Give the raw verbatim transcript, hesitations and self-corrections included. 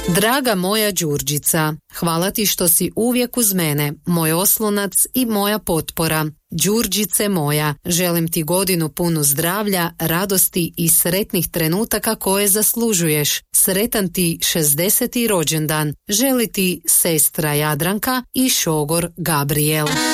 Draga moja Đurđica, hvala ti što si uvijek uz mene, moj oslonac i moja potpora. Đurđice moja, želim ti godinu punu zdravlja, radosti i sretnih trenutaka koje zaslužuješ. Sretan ti šezdeseti rođendan. Želi ti sestra Jadranka i šogor Gabriel.